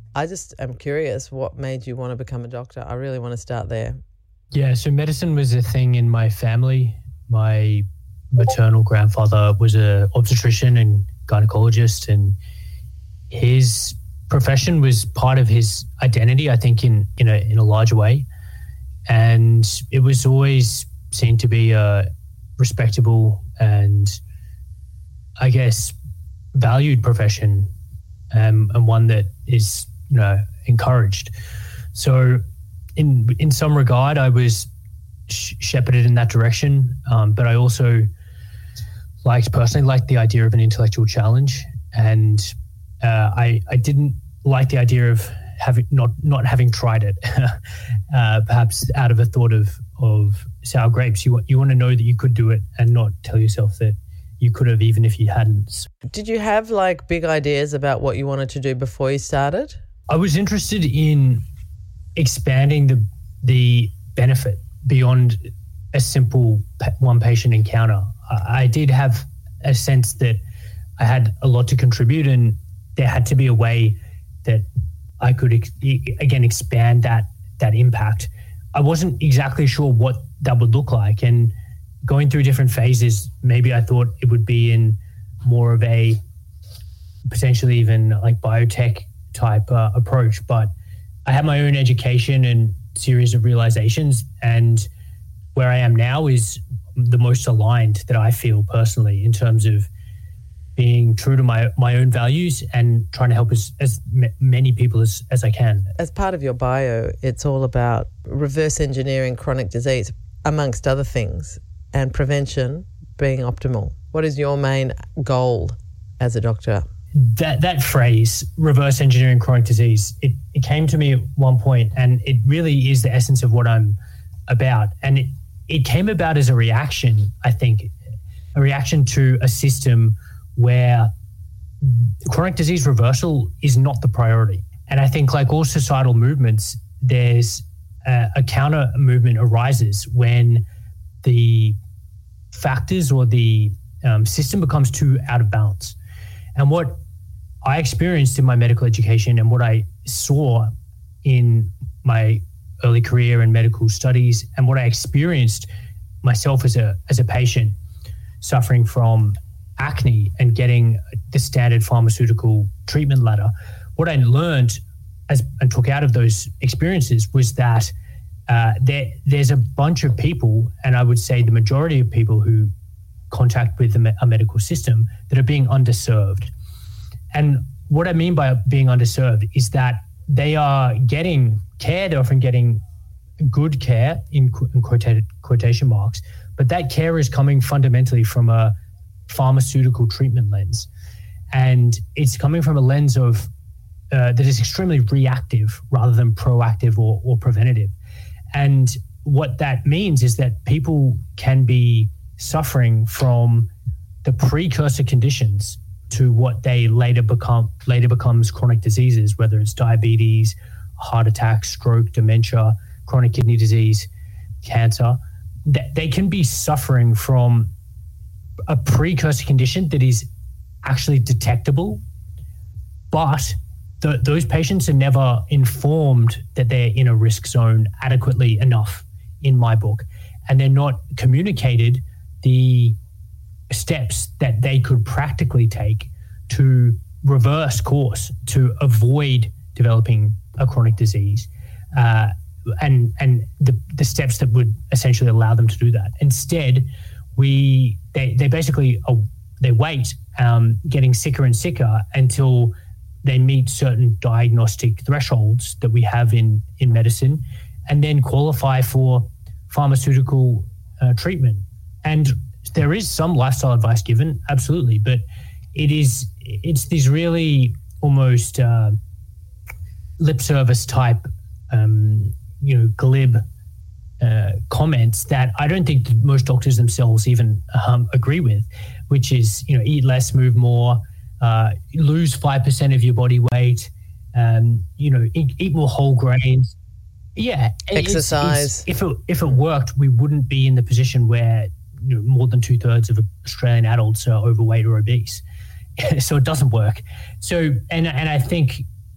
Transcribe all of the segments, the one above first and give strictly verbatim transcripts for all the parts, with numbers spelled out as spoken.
I just am curious, what made you want to become a doctor? I really want to start there. Yeah, so medicine was a thing in my family. My maternal grandfather was a obstetrician and gynecologist, and his profession was part of his identity, I think, in in a in a large way. And it was always seen to be a respectable and, I guess, valued profession, um, and one that is, you know, encouraged. So in in some regard, I was sh- shepherded in that direction, um, but I also liked, personally liked the idea of an intellectual challenge, and uh, I I didn't like the idea of having not not having tried it, uh, perhaps out of a thought of of sour grapes. You want you want to know that you could do it, and not tell yourself that you could have even if you hadn't. Did you have like big ideas about what you wanted to do before you started? I was interested in expanding the the benefit beyond a simple one patient encounter. I did have a sense that I had a lot to contribute, and there had to be a way that I could again expand that that impact. I wasn't exactly sure what that would look like, and going through different phases, maybe I thought it would be in more of a potentially even like biotech type uh, approach, but I had my own education and series of realizations, and where I am now is the most aligned that I feel personally in terms of being true to my, my own values and trying to help as, as m- many people as, as I can. As part of your bio, it's all about reverse engineering chronic disease, amongst other things, and prevention being optimal. What is your main goal as a doctor? That that phrase, reverse engineering chronic disease, it, it came to me at one point, and it really is the essence of what I'm about. And it, it came about as a reaction, I think, a reaction to a system where chronic disease reversal is not the priority. And I think, like all societal movements, there's a, a counter movement arises when the factors or the um, system becomes too out of balance. And what I experienced in my medical education and what I saw in my early career in medical studies, and what I experienced myself as a as a patient suffering from acne and getting the standard pharmaceutical treatment ladder, what I learned as and took out of those experiences was that uh, there there's a bunch of people, and I would say the majority of people who contact with the, a medical system, that are being underserved. And what I mean by being underserved is that they are getting care, they're often getting good care in, in quoted, quotation marks, but that care is coming fundamentally from a pharmaceutical treatment lens. And it's coming from a lens of uh, that is extremely reactive rather than proactive or, or preventative. And what that means is that people can be suffering from the precursor conditions to what they later become later becomes chronic diseases, whether it's diabetes, heart attack, stroke, dementia, chronic kidney disease, cancer. They can be suffering from a precursor condition that is actually detectable, but the, those patients are never informed that they're in a risk zone adequately enough, in my book, and they're not communicated the steps that they could practically take to reverse course, to avoid developing a chronic disease, uh, and and the, the steps that would essentially allow them to do that. Instead, we they they basically uh, they wait, um, getting sicker and sicker until they meet certain diagnostic thresholds that we have in in medicine, and then qualify for pharmaceutical uh, treatment. And there is some lifestyle advice given, absolutely, but it is it's these really almost uh, lip service type, um, you know, glib uh, comments that I don't think most doctors themselves even um, agree with, which is, you know, eat less, move more, uh, lose five percent of your body weight, um, you know, eat, eat more whole grains. Yeah, exercise. It's, it's, if it if it worked, we wouldn't be in the position where, you know, more than two thirds of Australian adults are overweight or obese. So it doesn't work. So, and and I think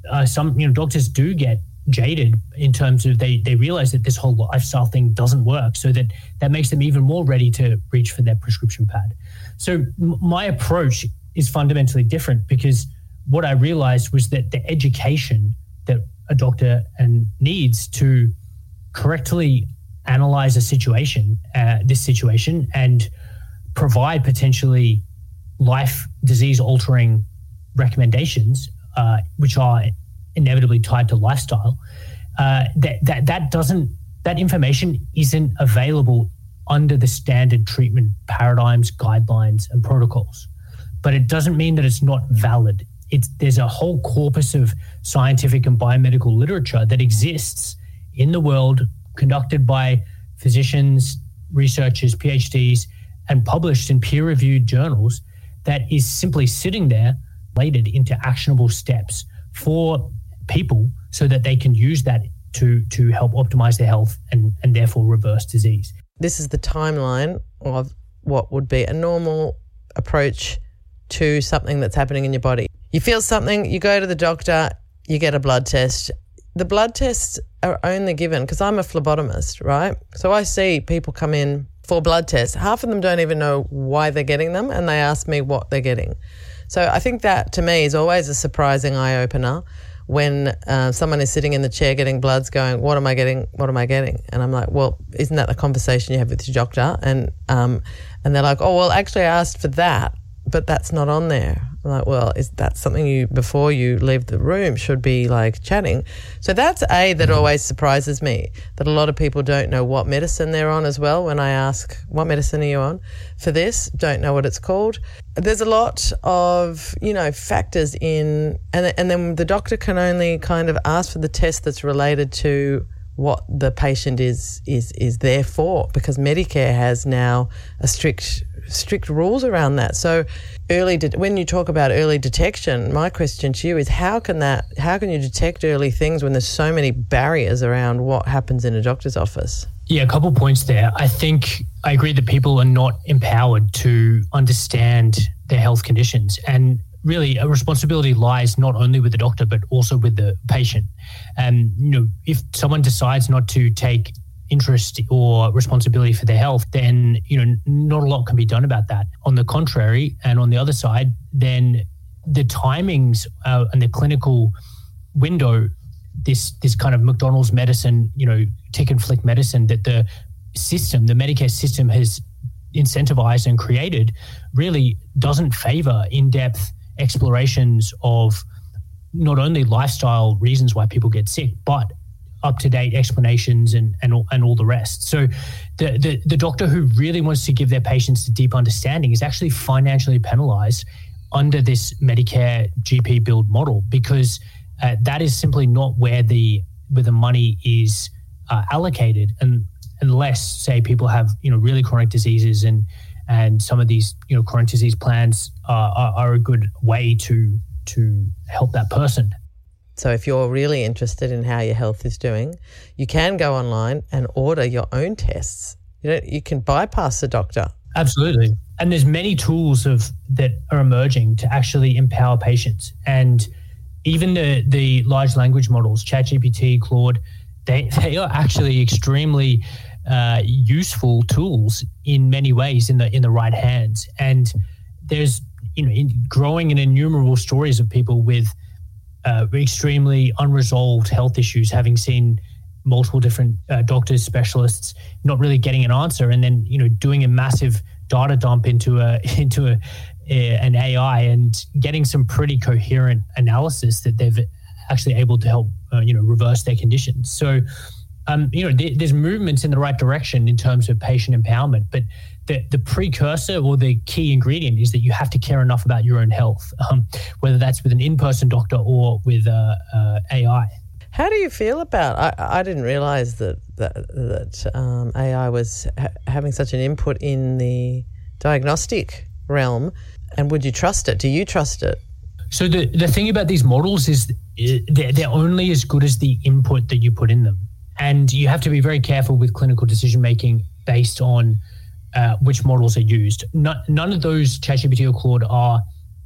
uh, some you know doctors do get jaded in terms of they they realize that this whole lifestyle thing doesn't work, so that that makes them even more ready to reach for their prescription pad. So m- my approach is fundamentally different, because what I realized was that the education that a doctor and needs to correctly analyze a situation, uh, this situation, and provide potentially life disease altering recommendations, uh, which are inevitably tied to lifestyle, uh, that, that that doesn't that information isn't available under the standard treatment paradigms, guidelines, and protocols. But it doesn't mean that it's not valid. It's there's a whole corpus of scientific and biomedical literature that exists in the world, conducted by physicians, researchers, PhDs, and published in peer-reviewed journals, that is simply sitting there, related into actionable steps for people so that they can use that to to help optimize their health and, and therefore reverse disease. This is the timeline of what would be a normal approach to something that's happening in your body. You feel something, you go to the doctor, you get a blood test. The blood tests are only given, because I'm a phlebotomist, right? So I see people come in for blood tests. Half of them don't even know why they're getting them, and they ask me what they're getting. So I think that to me is always a surprising eye-opener when uh, someone is sitting in the chair getting bloods going, what am I getting, what am I getting? And I'm like, well, isn't that the conversation you have with your doctor? And um, and they're like, oh, well, actually I asked for that, but that's not on there. I'm like, well, is that something you, before you leave the room, should be like chatting? So that's A, that always surprises me, that a lot of people don't know what medicine they're on as well. When I ask, what medicine are you on for this? Don't know what it's called. There's a lot of, you know, factors in, and, and then the doctor can only kind of ask for the test that's related to what the patient is is is there for, because Medicare has now a strict strict rules around that. So early de- when you talk about early detection, my question to you is how can that how can you detect early things when there's so many barriers around what happens in a doctor's office? Yeah, a couple of points there. I think I agree that people are not empowered to understand their health conditions, and really a responsibility lies not only with the doctor but also with the patient. And you know, if someone decides not to take interest or responsibility for their health, then you know not a lot can be done about that. On the contrary, and on the other side, then the timings uh, and the clinical window, this this kind of McDonald's medicine, you know, tick and flick medicine that the system, the Medicare system has incentivized and created, really doesn't favor in-depth explorations of not only lifestyle reasons why people get sick, but up-to-date explanations and and all, and all the rest. So the, the the doctor who really wants to give their patients a deep understanding is actually financially penalized under this Medicare G P billed model, because uh, that is simply not where the where the money is uh, allocated, and unless, say, people have you know really chronic diseases, and and some of these you know chronic disease plans uh, are, are a good way to to help that person. So if you're really interested in how your health is doing, you can go online and order your own tests. You know, you can bypass the doctor. Absolutely. And there's many tools of that are emerging to actually empower patients. And even the the large language models, ChatGPT, Claude, they, they are actually extremely uh, useful tools in many ways in the in the right hands. And there's you know in, growing and innumerable stories of people with Uh, extremely unresolved health issues, having seen multiple different uh, doctors, specialists, not really getting an answer, and then you know doing a massive data dump into a into a, a an A I and getting some pretty coherent analysis that they've actually able to help uh, you know reverse their conditions. So um, you know th- there's movements in the right direction in terms of patient empowerment, but the the precursor or the key ingredient is that you have to care enough about your own health, um, whether that's with an in-person doctor or with uh, uh, A I. How do you feel about? I, I didn't realize that that, that um, A I was ha- having such an input in the diagnostic realm. And would you trust it? Do you trust it? So the the thing about these models is they're, they're only as good as the input that you put in them, and you have to be very careful with clinical decision making based on Uh, which models are used. No, none of those ChatGPT or Claude are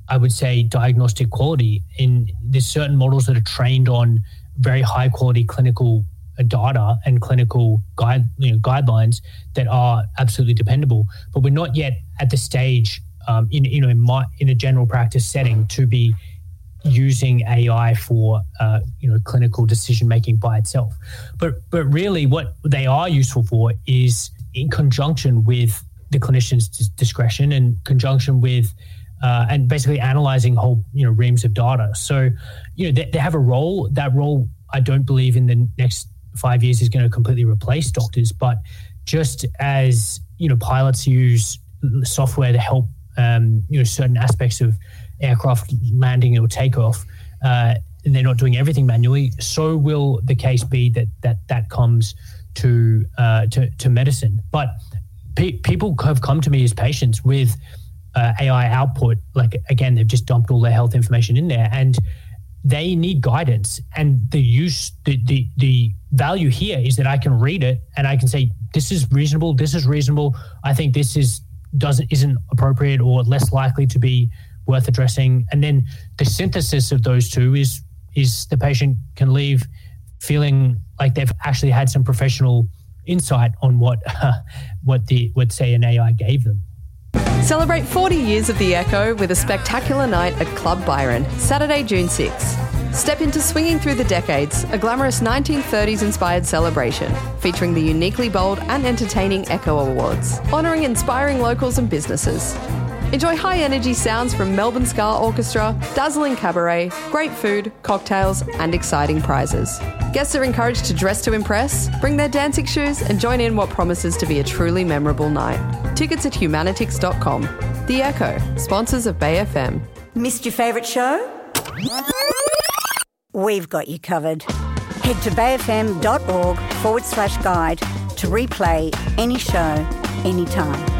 I would say, diagnostic quality. In there's certain models that are trained on very high quality clinical data and clinical guide, you know, guidelines that are absolutely dependable. But we're not yet at the stage um, in you know in, my, in a general practice setting to be using A I for uh, you know clinical decision making by itself. But but really, what they are useful for is in conjunction with the clinician's discretion and conjunction with uh, and basically analyzing whole you know reams of data. So you know they, they have a role. That role, I don't believe in the next five years is going to completely replace doctors. But just as you know, pilots use software to help um, you know certain aspects of aircraft landing or takeoff, uh, and they're not doing everything manually, so will the case be that that that comes to uh, to, to medicine. But pe- people have come to me as patients with uh, A I output. Like, again, they've just dumped all their health information in there, and they need guidance. And the use, the the the value here is that I can read it and I can say, this is reasonable, this is reasonable. I think this is doesn't isn't appropriate or less likely to be worth addressing. And then the synthesis of those two is is the patient can leave feeling like they've actually had some professional insight on what uh, what the what say an A I gave them. Celebrate forty years of the Echo with a spectacular night at Club Byron, Saturday, June sixth. Step into Swinging Through the Decades, a glamorous nineteen thirties-inspired celebration featuring the uniquely bold and entertaining Echo Awards, honouring inspiring locals and businesses. Enjoy high-energy sounds from Melbourne Ska Orchestra, dazzling cabaret, great food, cocktails and exciting prizes. Guests are encouraged to dress to impress, bring their dancing shoes and join in what promises to be a truly memorable night. Tickets at humanitix dot com. The Echo, sponsors of Bay F M. Missed your favourite show? We've got you covered. Head to bayfm.org forward slash guide to replay any show, anytime.